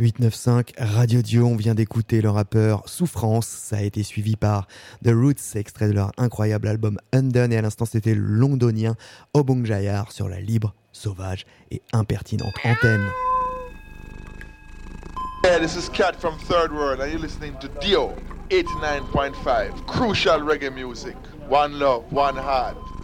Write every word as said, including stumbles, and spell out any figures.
huit neuf cinq Radio Dio, on vient d'écouter le rappeur Souffrance, ça a été suivi par The Roots, extrait de leur incroyable album Undone, et à l'instant c'était le londonien Obong Jayar sur la libre, sauvage et impertinente antenne. Yeah, this is Cat from Third World and you're listening to Dio eighty-nine point five, crucial reggae music, one love, one heart.